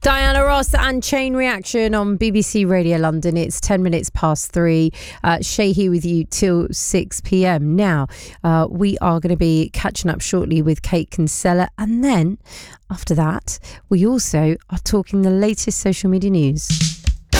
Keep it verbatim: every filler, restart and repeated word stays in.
Diana Ross and Chain Reaction on B B C Radio London. It's ten minutes past three. Uh, Shay here with you till six p.m. Now, uh, we are going to be catching up shortly with Kate Kinsella. And then after that, we also are talking the latest social media news.